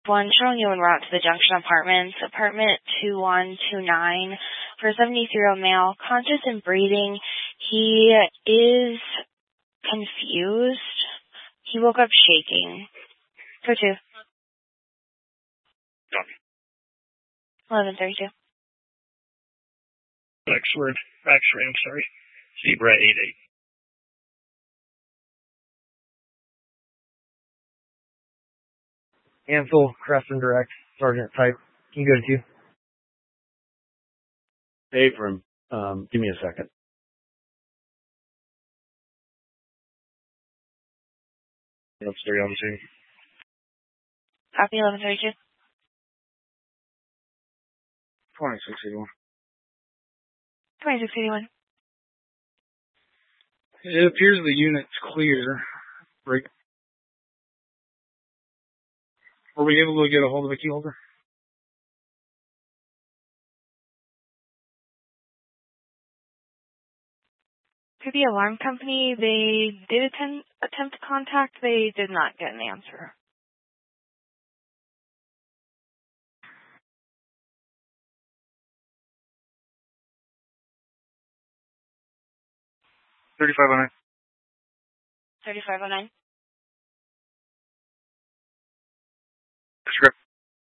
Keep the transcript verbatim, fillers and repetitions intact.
one showing you en route to the Junction Apartments, apartment two one two nine, for a seventy-three-year-old male, conscious and breathing. He is confused. He woke up shaking. For two. eleven thirty-two. X-ray, X-ray, I'm sorry. Zebra eight eight. Ansel, Crescent Direct, Sergeant type. Can you go to two? Abram, um, give me a second. Let's stay on the scene. Copy eleven thirty-two. twenty-six eighty-one. twenty-six eighty-one. It appears the unit's clear. Break. Were we able to get a hold of a key holder? To the alarm company, they did attempt, attempt to contact. They did not get an answer. thirty-five oh nine. thirty-five oh nine. Script.